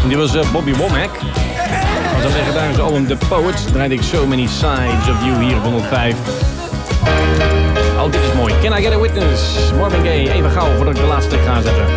Die was Bobby Womack. Dat was een legendarische album The Poets. Draaide ik So Many Sides of You hier op 105. Oh, dit is mooi. Can I Get a Witness? Marvin Gaye. Even gauw voordat ik de laatste ga zetten.